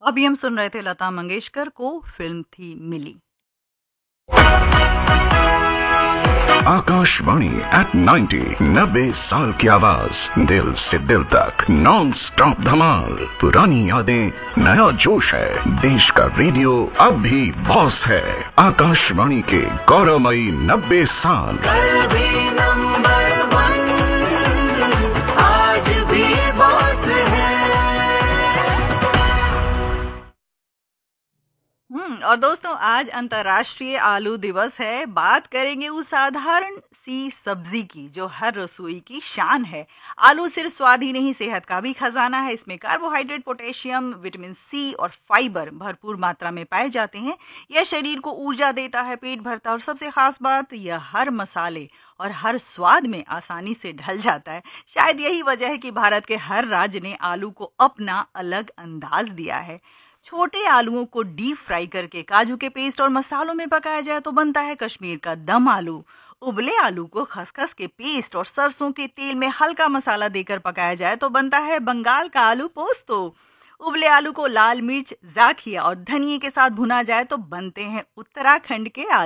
अभी हम सुन रहे थे लता मंगेशकर को, फिल्म थी मिली। आकाशवाणी एट 90 90 साल की आवाज, दिल से दिल तक नॉन स्टॉप धमाल। पुरानी यादें, नया जोश है, देश का रेडियो अब भी बॉस है। आकाशवाणी के गौरवमयी 90 साल। कल भी नंबर 1, आज भी बॉस है। और दोस्तों, आज अंतर्राष्ट्रीय आलू दिवस है। बात करेंगे उस साधारण सी सब्जी की जो हर रसोई की शान है। आलू सिर्फ स्वाद ही नहीं, सेहत का भी खजाना है। इसमें कार्बोहाइड्रेट, पोटेशियम, विटामिन सी और फाइबर भरपूर मात्रा में पाए जाते हैं। यह शरीर को ऊर्जा देता है, पेट भरता है और सबसे खास बात, यह हर मसाले और हर स्वाद में आसानी से ढल जाता है। शायद यही वजह है कि भारत के हर राज्य ने आलू को अपना अलग अंदाज दिया है। छोटे आलूओं को डीप फ्राई करके काजू के पेस्ट और मसालों में पकाया जाए तो बनता है कश्मीर का दम आलू। उबले आलू को खसखस के पेस्ट और सरसों के तेल में हल्का मसाला देकर पकाया जाए तो बनता है बंगाल का आलू पोस्तो। उबले आलू को लाल मिर्च, जाखिया और धनिए के साथ भुना जाए तो बनते हैं उत्तराखंड के आलू।